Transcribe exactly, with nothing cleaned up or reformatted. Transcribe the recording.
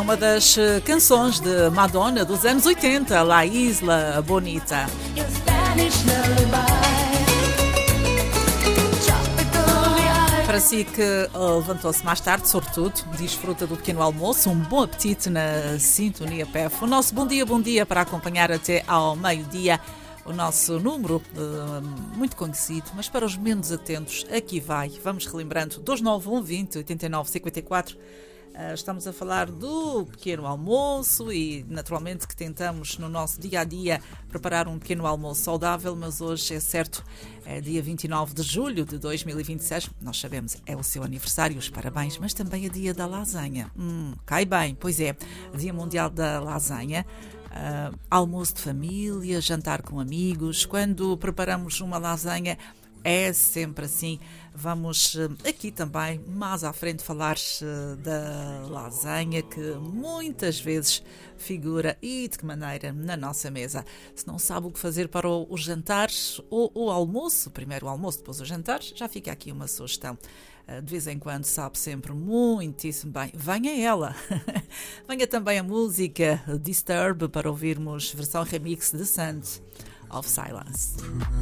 uma das canções de Madonna dos anos oitenta, La Isla Bonita. Para si que uh, levantou-se mais tarde, sobretudo, desfruta do pequeno almoço, um bom apetite na Sintonia P E F. O nosso bom dia, bom dia para acompanhar até ao meio-dia o nosso número, uh, muito conhecido, mas para os menos atentos, aqui vai. Vamos relembrando, dois nove um, vinte, oitenta e nove, cinquenta e quatro. Uh, estamos a falar do pequeno almoço e, naturalmente, que tentamos no nosso dia-a-dia preparar um pequeno almoço saudável, mas hoje é certo, é dia vinte e nove de julho de dois mil e vinte e seis, nós sabemos, é o seu aniversário, os parabéns, mas também é dia da lasanha. Hum, cai bem, pois é, dia mundial da lasanha. Uh, almoço de família, jantar com amigos. Quando preparamos uma lasanha é sempre assim. Vamos uh, aqui também mais à frente falar uh, da lasanha, que muitas vezes figura e de que maneira na nossa mesa. Se não sabe o que fazer para o, o jantar ou o almoço, primeiro o almoço, depois o jantar, já fica aqui uma sugestão. De vez em quando sabe sempre muitíssimo bem. Venha ela! Venha também a música Disturb para ouvirmos versão remix de Sound of Silence.